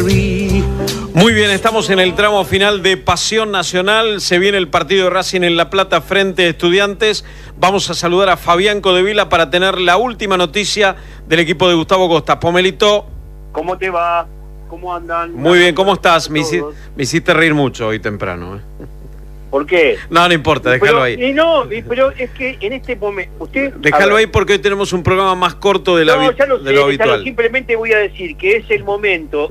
Muy bien, estamos en el tramo final de Pasión Nacional. Se viene el partido de Racing en La Plata frente a Estudiantes. Vamos a saludar a Fabián Codevila para tener la última noticia del equipo de Gustavo Costa. Pomelito. ¿Cómo te va? ¿Cómo andan? Muy bien, ¿cómo estás? Me hiciste reír mucho hoy temprano. ¿Por qué? No importa, déjalo ahí. Pero es que en este momento... Déjalo ahí porque hoy tenemos un programa más corto de lo habitual. Simplemente voy a decir que es el momento